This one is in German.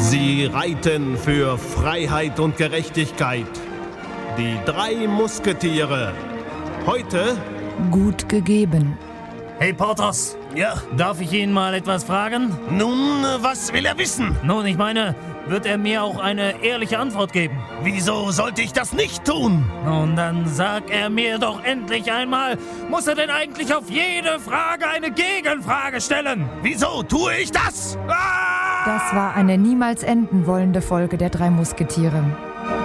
Sie reiten für Freiheit und Gerechtigkeit. Die 3 Musketiere. Heute gut gegeben. Hey Porthos, ja. darf ich ihn mal etwas fragen? Nun, was will er wissen? Nun, ich meine, wird er mir auch eine ehrliche Antwort geben? Wieso sollte ich das nicht tun? Nun, dann sag er mir doch endlich einmal, muss er denn eigentlich auf jede Frage eine Gegenfrage stellen? Wieso tue ich das? Das war eine niemals enden wollende Folge der 3 Musketiere.